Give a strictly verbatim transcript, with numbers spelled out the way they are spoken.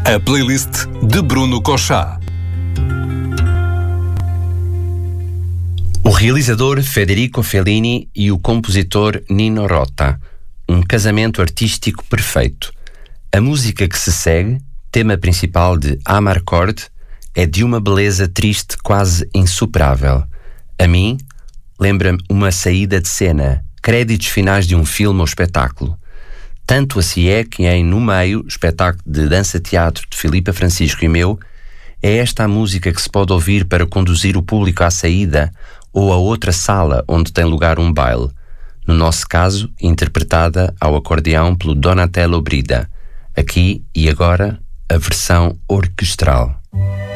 A playlist de Bruno Conchá. O realizador Federico Fellini e o compositor Nino Rota. Um casamento artístico perfeito. A música que se segue, tema principal de Amarcord, é de uma beleza triste quase insuperável. A mim, lembra-me uma saída de cena, créditos finais de um filme ou espetáculo. Tanto assim é que em No Meio, espetáculo de dança-teatro de Filipa Francisco e meu, é esta a música que se pode ouvir para conduzir o público à saída ou a outra sala onde tem lugar um baile. No nosso caso, interpretada ao acordeão pelo Donatello Brida. Aqui e agora, a versão orquestral.